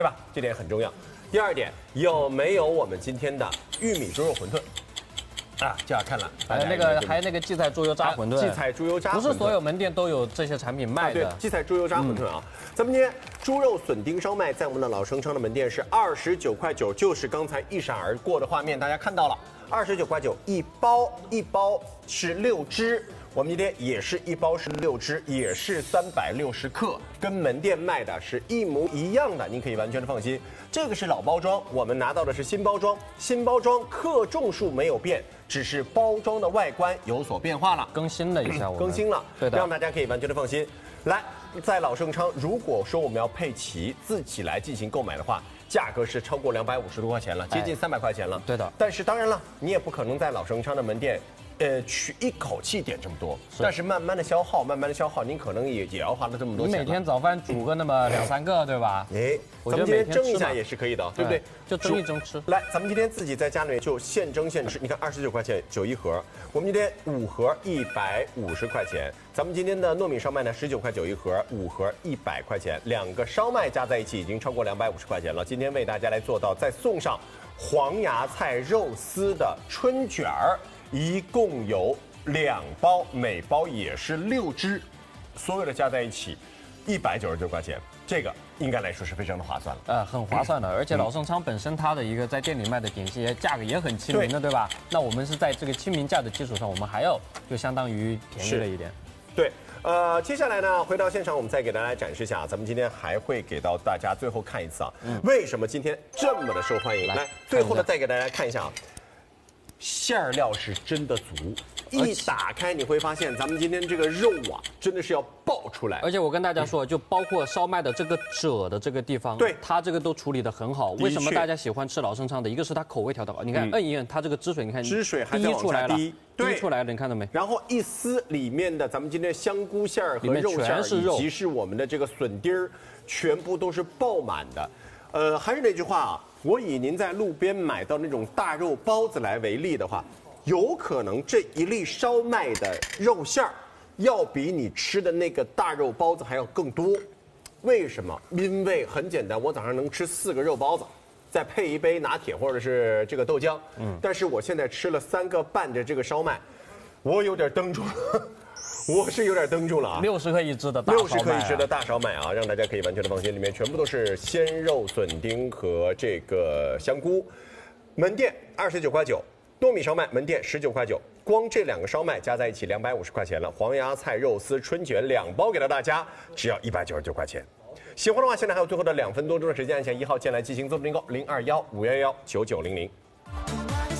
对吧？这点很重要。第二点，有没有我们今天的玉米猪肉馄饨？啊，就要看了。 还有那个荠菜猪油炸馄饨， 荠菜猪油炸不是所有门店都有这些产品卖的。 对，荠菜猪油炸馄饨啊，咱们今天猪肉笋丁烧麦在我们的老生昌的门店是29.9块，就是刚才一闪而过的画面，大家看到了，29.9块，一包是6只。我们今天也是一包是6只，也是360克，跟门店卖的是一模一样的，您可以完全的放心。这个是老包装，我们拿到的是新包装，新包装克重数没有变，只是包装的外观有所变化了， 更新了一下， 更新了， 对的， 让大家可以完全的放心。来，在老盛昌，如果说我们要配齐自己来进行购买的话，价格是超过250多块钱了，接近300块钱了。 对的， 但是当然了，你也不可能在老盛昌的门店。去一口气点这么多，但是慢慢的消耗，您可能也要花了这么多钱。 你每天早饭煮个那么2、3个，对吧？ 哎，咱们今天蒸一下也是可以的，对不对？ 就蒸一蒸吃。 来，咱们今天自己在家里就现蒸现吃。你看29块钱1盒，我们今天5盒150块钱。咱们今天的糯米烧麦呢19块1盒，5盒100块钱，2个烧麦加在一起已经超过250块钱了。今天为大家来做到再送上黄芽菜肉丝的春卷儿。一共有2包，每包也是6只，所有的加在一起199块钱，这个应该来说是非常的划算了。 很划算的，而且老盛昌本身它的一个在店里卖的点心价格也很亲民的，对吧？那我们是在这个亲民价的基础上，我们还要就相当于便宜了一点。 对，接下来呢，回到现场，我们再给大家展示一下，咱们今天还会给到大家最后看一次啊，为什么今天这么的受欢迎？来，最后呢再给大家看一下啊。馅料是真的足，一打开你会发现，咱们今天这个肉啊，真的是要爆出来。 而且我跟大家说，就包括烧麦的这个褶的这个地方， 对， 它这个都处理得很好。为什么大家喜欢吃老盛昌的？一个是它口味调得好，你看摁一摁，它这个汁水，你看汁水还在出来了， 滴出来了，你看到没？ 然后一撕里面的咱们今天香菇馅儿和肉馅儿，以及是我们的这个笋丁儿，全部都是爆满的。还是那句话啊，我以您在路边买到那种大肉包子来为例的话。有可能这一粒烧麦的肉馅儿，要比你吃的那个大肉包子还要更多。为什么？因为很简单，我早上能吃4个肉包子，再配一杯拿铁或者是这个豆浆。但是我现在吃了3个半的这个烧麦，我有点登住了。我是有点登住了啊 ！60克一只的大烧麦 ，60克一只的大烧麦啊，让大家可以完全的放心，里面全部都是鲜肉、笋丁和这个香菇。门店29块9。糯米烧麦门店19块9，光这2个烧麦加在一起250块钱了。黄芽菜肉丝春卷2包给到大家，只要199块钱。喜欢的话，现在还有最后的2分多钟的时间，按下1号键来进行做订购，0215119900。